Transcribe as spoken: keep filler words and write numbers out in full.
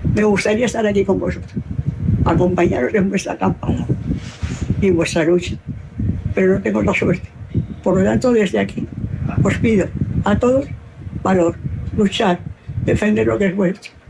Me gustaría estar aquí con vosotros, acompañaros en vuestra campaña y en vuestra lucha, pero no tengo la suerte. Por lo tanto, desde aquí os pido a todos valor, luchar, defender lo que es vuestro.